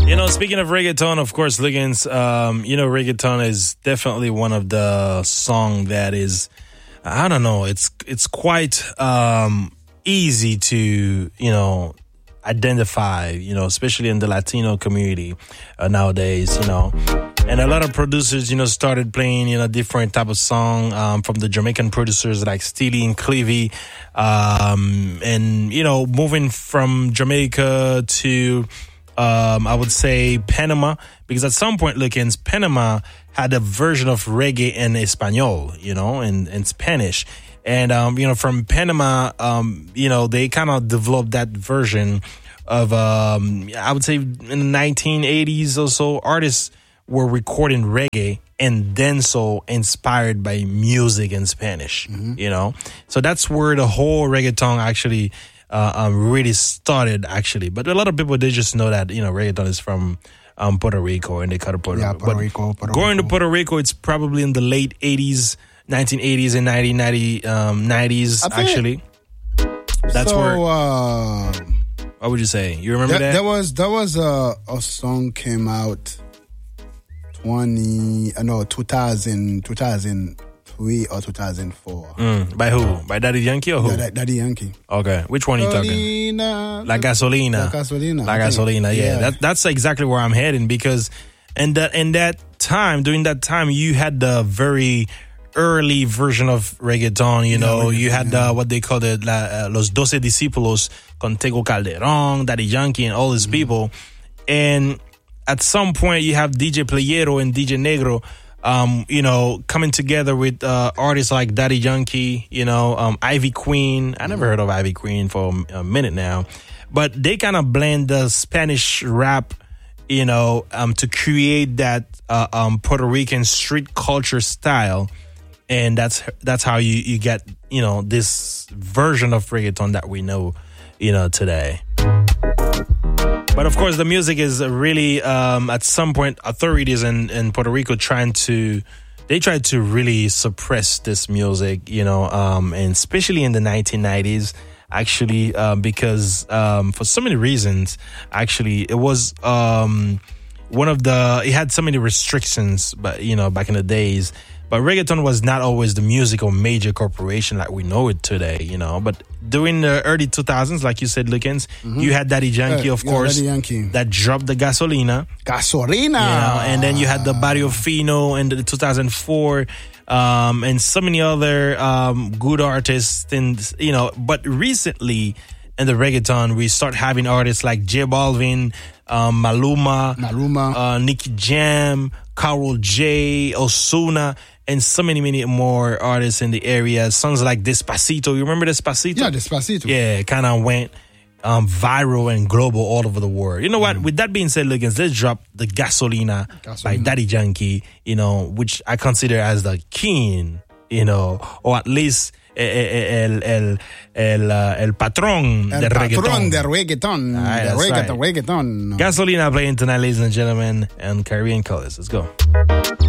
Speaking of reggaeton, of course, Liggins, reggaeton is definitely one of the song that is, I don't know, it's quite easy to, identify, especially in the Latino community nowadays, And a lot of producers, started playing, different type of song from the Jamaican producers like Steely and Clevie. And, moving from Jamaica to, I would say Panama, because at some point, Liggins, Panama had a version of reggae in Espanol, in Spanish. And, from Panama, they kind of developed that version of, I would say in the 1980s or so, artists were recording reggae and then so inspired by music in Spanish, So that's where the whole reggaeton actually really started, actually. But a lot of people, they just know that, reggaeton is from Puerto Rico and they cut Puerto Rico. Puerto Rico. Going to Puerto Rico, it's probably in the late 80s, 1980s and 1990s, actually. That's where... what would you say? You remember that? There was a song came out 2003 or 2004. By who? By Daddy Yankee or who? Yeah, Daddy Yankee. Okay. Which one are you talking? La Gasolina. La Gasolina, yeah. That's exactly where I'm heading, because during that time, you had the very early version of reggaeton, you had what they call Los 12 Discípulos con Tego Calderón, Daddy Yankee and all these people. And at some point you have DJ Playero and DJ Negro, coming together with artists like Daddy Yankee, Ivy Queen. I never heard of Ivy Queen for a minute now. But they kind of blend the Spanish rap, to create that Puerto Rican street culture style. And that's how you get, this version of reggaeton that we know, today. But of course, the music is really, at some point, authorities in Puerto Rico tried to really suppress this music, and especially in the 1990s, actually, because for so many reasons, actually, it was it had so many restrictions, but back in the days. But reggaeton was not always the musical major corporation like we know it today, But during the early 2000s, like you said, Liggins, you had Daddy Yankee, of course, Daddy Yankee. That dropped the Gasolina. And then you had the Barrio Fino in the 2004, and so many other good artists. And but recently in the reggaeton, we start having artists like J Balvin, Maluma, Nicky Jam, Karol J, Ozuna, and so many more artists in the area. Songs like Despacito. You remember Despacito? Yeah, Despacito. Yeah, it kind of went viral and global all over the world. You know what? With that being said, Liggins, let's drop the Gasolina by Daddy Yankee, which I consider as the king, or at least el patrón del reggaeton. Reggaeton. Gasolina playing tonight, ladies and gentlemen, and Caribbean Colors. Let's go.